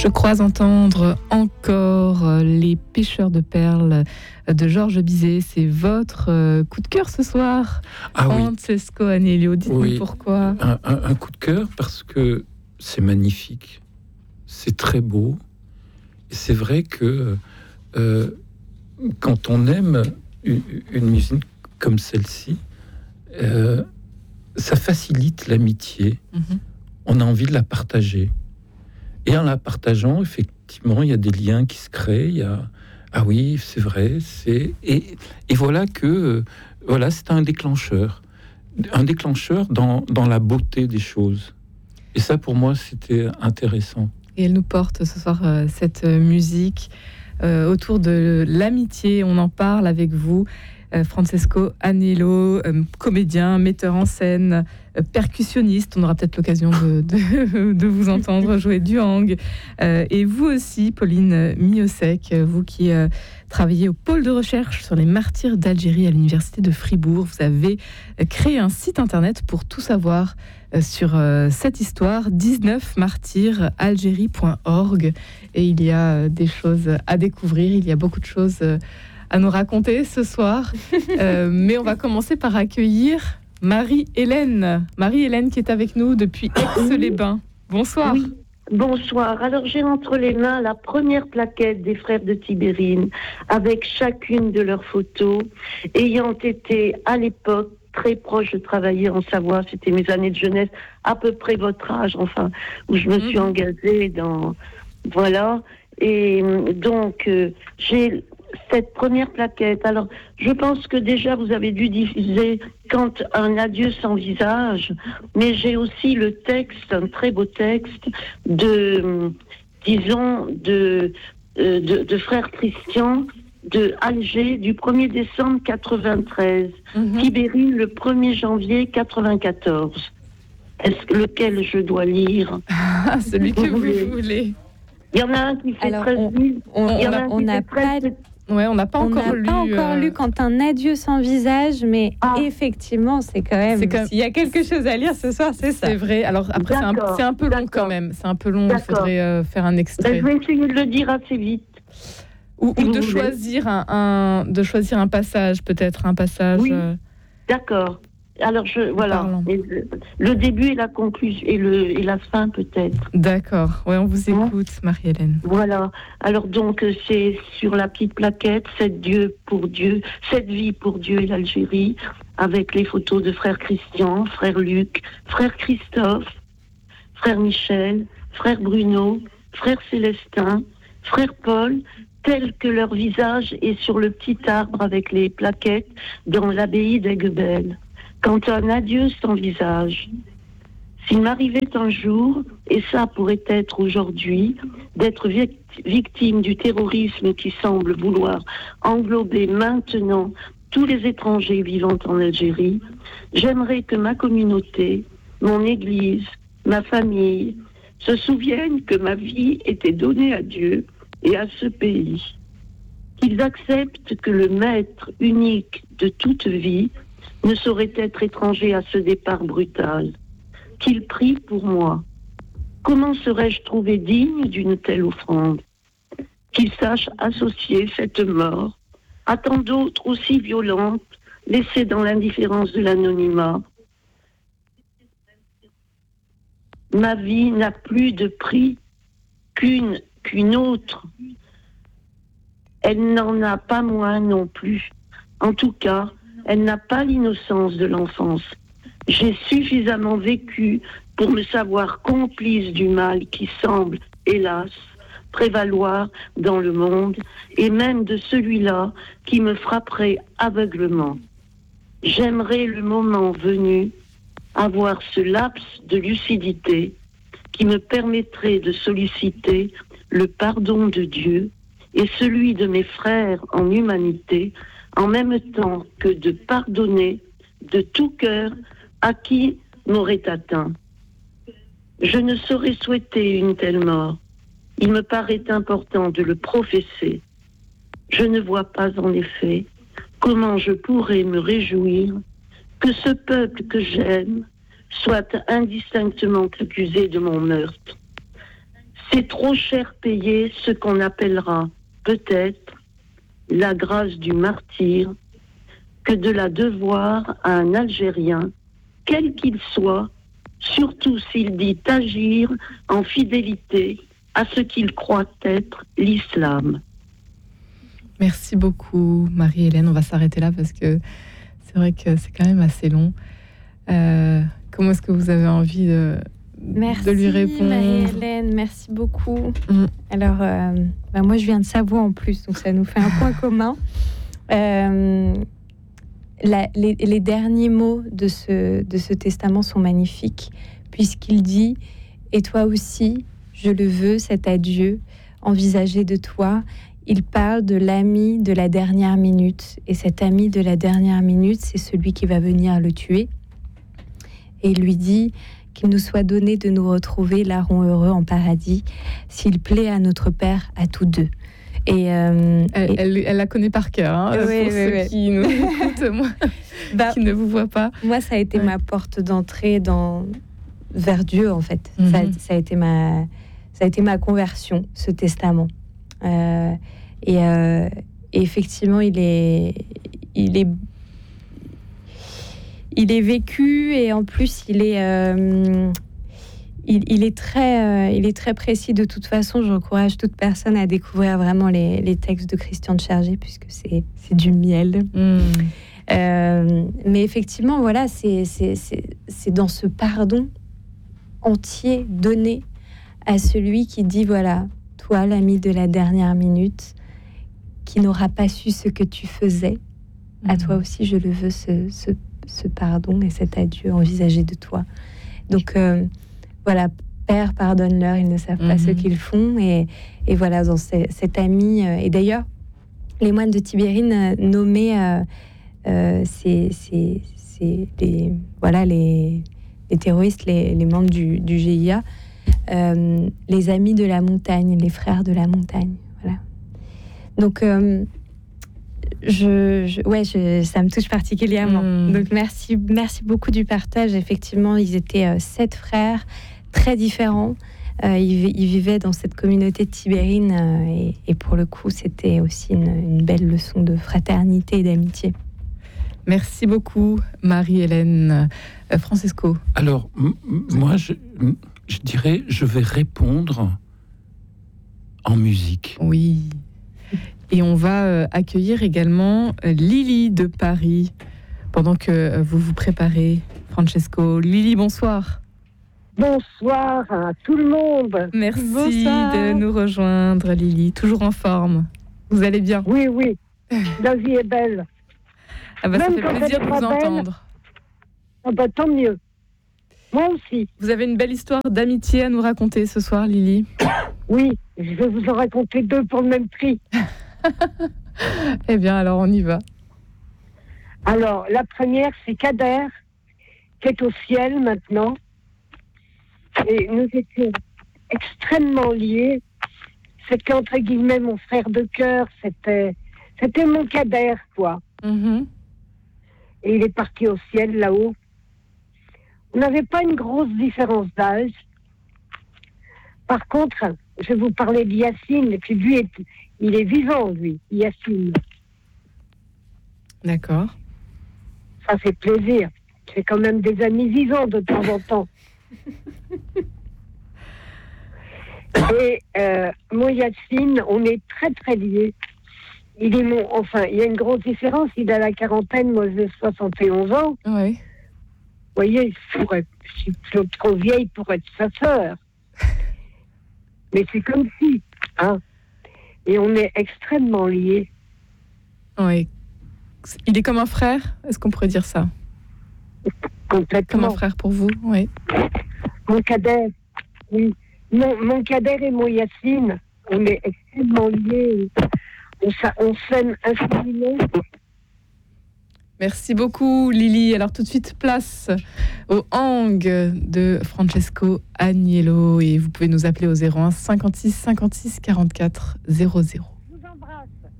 Je crois entendre encore les pêcheurs de perles de Georges Bizet. C'est votre coup de cœur ce soir, Francesco Agnello. Dites-nous pourquoi. Un coup de cœur parce que c'est magnifique, c'est très beau. Et c'est vrai que quand on aime une musique comme celle-ci, ça facilite l'amitié. Mm-hmm. On a envie de la partager. Et en la partageant, effectivement, il y a des liens qui se créent. Il y a ah oui, c'est vrai. Et voilà que c'est un déclencheur dans la beauté des choses. Et ça, pour moi, c'était intéressant. Et elle nous porte ce soir cette musique autour de l'amitié. On en parle avec vous. Francesco Agnello, comédien, metteur en scène, percussionniste. On aura peut-être l'occasion de vous entendre jouer du hang. Et vous aussi, Pauline Miosek, vous qui travaillez au pôle de recherche sur les martyrs d'Algérie à l'université de Fribourg. Vous avez créé un site internet pour tout savoir sur cette histoire, 19martyrsalgérie.org. Et il y a des choses à découvrir, il y a beaucoup de choses à nous raconter ce soir. Mais on va commencer par accueillir Marie-Hélène. Marie-Hélène qui est avec nous depuis Aix-les-Bains. Bonsoir. Oui, bonsoir. Alors j'ai entre les mains la première plaquette des frères de Tibérine avec chacune de leurs photos ayant été à l'époque très proche de travailler en Savoie. C'était mes années de jeunesse, à peu près votre âge, enfin, où je me suis engagée dans... Voilà. Et donc, j'ai cette première plaquette. Alors, je pense que déjà, vous avez dû diffuser Quand un adieu sans visage, mais j'ai aussi le texte, un très beau texte de frère Christian de Alger du 1er décembre 93, Tibérine le 1er janvier 94. Lequel je dois lire? Celui que vous voulez. Il y en a un qui fait 13 000. On n'a pas encore lu Quand un adieu sans visage, mais effectivement, c'est quand même... Il y a quelque chose à lire ce soir, c'est ça. C'est vrai. Alors après, c'est un peu long quand même. C'est un peu long, il faudrait faire un extrait. Je vais essayer de le dire assez vite. Ou de choisir un passage, peut-être, un passage... Oui, d'accord. Alors, le début et la conclusion, et la fin, peut-être. D'accord, on vous écoute, Marie-Hélène. Voilà, alors donc, c'est sur la petite plaquette, cette vie pour Dieu et l'Algérie, avec les photos de frère Christian, frère Luc, frère Christophe, frère Michel, frère Bruno, frère Célestin, frère Paul, tel que leur visage est sur le petit arbre avec les plaquettes dans l'abbaye d'Aiguebelle. Quand un adieu sans visage. S'il m'arrivait un jour, et ça pourrait être aujourd'hui, d'être victime du terrorisme qui semble vouloir englober maintenant tous les étrangers vivant en Algérie, j'aimerais que ma communauté, mon église, ma famille, se souviennent que ma vie était donnée à Dieu et à ce pays. Qu'ils acceptent que le maître unique de toute vie ne saurait être étranger à ce départ brutal. Qu'il prie pour moi. Comment serais-je trouvé digne d'une telle offrande? Qu'il sache associer cette mort à tant d'autres aussi violentes, laissées dans l'indifférence de l'anonymat. Ma vie n'a plus de prix qu'une autre. Elle n'en a pas moins non plus. En tout cas, elle n'a pas l'innocence de l'enfance. J'ai suffisamment vécu pour me savoir complice du mal qui semble, hélas, prévaloir dans le monde, et même de celui-là qui me frapperait aveuglement. J'aimerais le moment venu avoir ce laps de lucidité qui me permettrait de solliciter le pardon de Dieu et celui de mes frères en humanité, en même temps que de pardonner de tout cœur à qui m'aurait atteint. Je ne saurais souhaiter une telle mort. Il me paraît important de le professer. Je ne vois pas en effet comment je pourrais me réjouir que ce peuple que j'aime soit indistinctement accusé de mon meurtre. c'est trop cher payé ce qu'on appellera peut-être la grâce du martyr que de la devoir à un Algérien, quel qu'il soit, surtout s'il dit agir en fidélité à ce qu'il croit être l'islam. Merci beaucoup, Marie-Hélène. On va s'arrêter là parce que c'est vrai que c'est quand même assez long. Comment est-ce que vous avez envie de lui répondre? Merci, Marie-Hélène. Merci beaucoup. Alors, moi, je viens de Savoie en plus, donc ça nous fait un point commun. Les derniers mots de ce testament sont magnifiques, puisqu'il dit « Et toi aussi, je le veux, cet adieu envisagé de toi ». Il parle de l'ami de la dernière minute. Et cet ami de la dernière minute, c'est celui qui va venir le tuer. Et il lui dit qu'il nous soit donné de nous retrouver larrons heureux en paradis, s'il plaît à notre Père, à tous deux. Et elle la connaît par cœur, hein, pour ceux qui nous écoutent, moi, qui ne vous voient pas. Moi, ça a été ma porte d'entrée vers Dieu, en fait. Ça a été ma conversion, ce testament. Et effectivement, il est vécu, et en plus, il est très précis. De toute façon, j'encourage toute personne à découvrir vraiment les textes de Christian de Chargé, puisque c'est du miel. Mais effectivement, voilà, c'est dans ce pardon entier donné à celui qui dit, voilà, toi, l'ami de la dernière minute, qui n'aura pas su ce que tu faisais, à toi aussi, je le veux, ce pardon et cet adieu envisagé de toi. Donc, voilà, Père, pardonne-leur, ils ne savent pas ce qu'ils font. Et voilà, dans cet ami... et d'ailleurs, les moines de Tibérine nommaient les terroristes, les membres du GIA, les amis de la montagne, les frères de la montagne. Voilà. Donc, ça me touche particulièrement. Donc, merci beaucoup du partage. Effectivement, ils étaient 7 frères très différents. Ils vivaient dans cette communauté de Tibérine, et pour le coup, c'était aussi une belle leçon de fraternité et d'amitié. Merci beaucoup, Marie-Hélène. Francesco. Alors, moi, je dirais, je vais répondre en musique. Oui. Et on va accueillir également Lily de Paris, pendant que vous vous préparez, Francesco. Lily, bonsoir. Bonsoir à tout le monde. Merci de nous rejoindre, Lily. Toujours en forme. Vous allez bien? Oui. La vie est belle. Ah bah, ça fait plaisir de vous entendre. Ah bah, tant mieux. Moi aussi. Vous avez une belle histoire d'amitié à nous raconter ce soir, Lily? Oui, je vais vous en raconter 2 pour le même prix. Eh bien, alors on y va. Alors, la première, c'est Kader, qui est au ciel maintenant. Et nous étions extrêmement liés. C'était entre guillemets mon frère de cœur. C'était mon Kader, quoi. Et il est parti au ciel, là-haut. On n'avait pas une grosse différence d'âge. Par contre, je vais vous parler de Yacine, qui lui, il est vivant, lui, Yacine. D'accord. Ça fait plaisir. J'ai quand même des amis vivants de temps en temps. Et mon Yacine, on est très très liés. Il y a une grosse différence. Il a la quarantaine, moi j'ai 71 ans. Oui. Vous voyez, je suis trop vieille pour être sa sœur. Mais c'est comme si, hein. Et on est extrêmement liés. Oui. Il est comme un frère, est-ce qu'on pourrait dire ça? Complètement. Comme un frère pour vous, oui. Mon Kader, oui. Mon Kader et mon Yacine, on est extrêmement liés. On s'aime infiniment. Merci beaucoup, Lily. Alors tout de suite, place au Hang de Francesco Agnello. Et vous pouvez nous appeler au 01 56 56 44 00.